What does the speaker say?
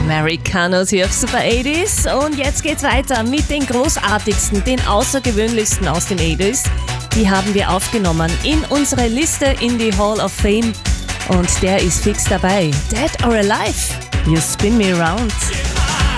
Americanos hier auf Super 80s. Und jetzt geht's weiter mit den großartigsten, den außergewöhnlichsten aus den 80s. Die haben wir aufgenommen in unsere Liste in die Hall of Fame. Und der ist fix dabei. Dead or Alive, You Spin Me Around.